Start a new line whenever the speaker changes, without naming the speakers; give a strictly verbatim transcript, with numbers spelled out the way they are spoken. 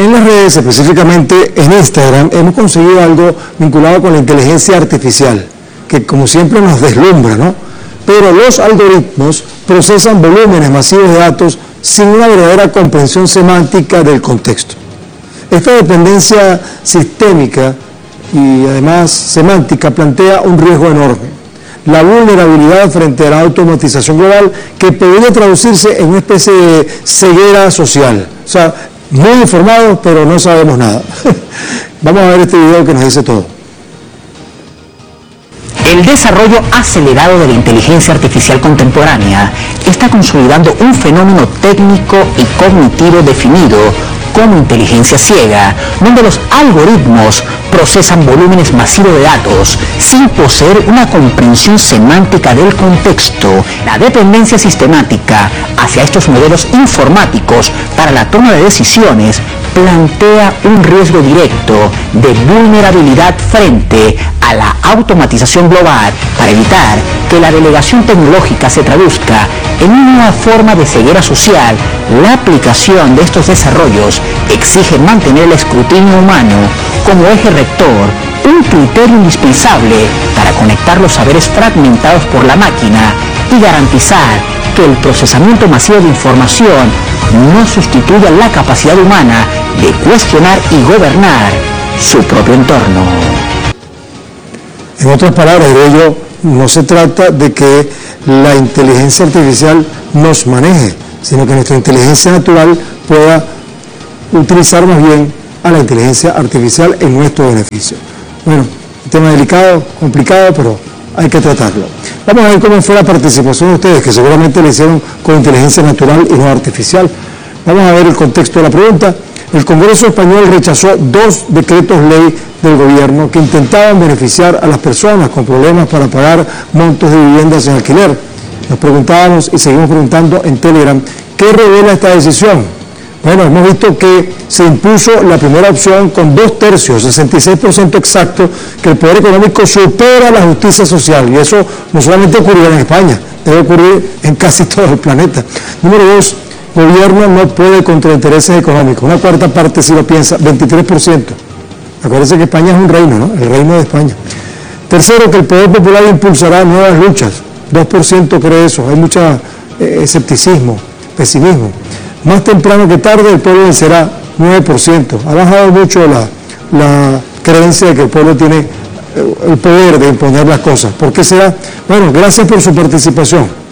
En las redes, específicamente en Instagram, hemos conseguido algo vinculado con la inteligencia artificial, que como siempre nos deslumbra, ¿no? Pero los algoritmos procesan volúmenes masivos de datos sin una verdadera comprensión semántica del contexto. Esta dependencia sistémica y además semántica plantea un riesgo enorme: la vulnerabilidad frente a la automatización global, que podría traducirse en una especie de ceguera social. O sea, muy informados, pero no sabemos nada. Vamos a ver este video que nos dice todo.
El desarrollo acelerado de la inteligencia artificial contemporánea está consolidando un fenómeno técnico y cognitivo definido como inteligencia ciega, donde los algoritmos procesan volúmenes masivos de datos sin poseer una comprensión semántica del contexto. La dependencia sistemática hacia estos modelos informáticos para la toma de decisiones plantea un riesgo directo de vulnerabilidad frente a la automatización global, para evitar que la delegación tecnológica se traduzca en una nueva forma de ceguera social. La aplicación de estos desarrollos exige mantener el escrutinio humano como eje rector, un criterio indispensable para conectar los saberes fragmentados por la máquina y garantizar que el procesamiento masivo de información no sustituya la capacidad humana de cuestionar y gobernar su propio entorno.
En otras palabras, de ello, no se trata de que la inteligencia artificial nos maneje, sino que nuestra inteligencia natural pueda utilizar más bien a la inteligencia artificial en nuestro beneficio. Bueno, un tema delicado, complicado, pero hay que tratarlo. Vamos a ver cómo fue la participación de ustedes, que seguramente lo hicieron con inteligencia natural y no artificial. Vamos a ver el contexto de la pregunta. El Congreso español rechazó dos decretos ley del gobierno que intentaban beneficiar a las personas con problemas para pagar montos de viviendas en alquiler. Nos preguntábamos y seguimos preguntando en Telegram, ¿qué revela esta decisión? Bueno, hemos visto que se impuso la primera opción con dos tercios, sesenta y seis por ciento exacto, que el poder económico supera la justicia social. Y eso no solamente ocurrirá en España, debe ocurrir en casi todo el planeta. Número dos, gobierno no puede contra intereses económicos. Una cuarta parte, si lo piensa, veintitrés por ciento. Acuérdense que España es un reino, ¿no? El reino de España. Tercero, que el poder popular impulsará nuevas luchas. dos por ciento cree eso. Hay mucho eh, escepticismo, pesimismo. Más temprano que tarde el pueblo vencerá, nueve por ciento. Ha bajado mucho la, la creencia de que el pueblo tiene el poder de imponer las cosas. ¿Por qué será? Bueno, gracias por su participación.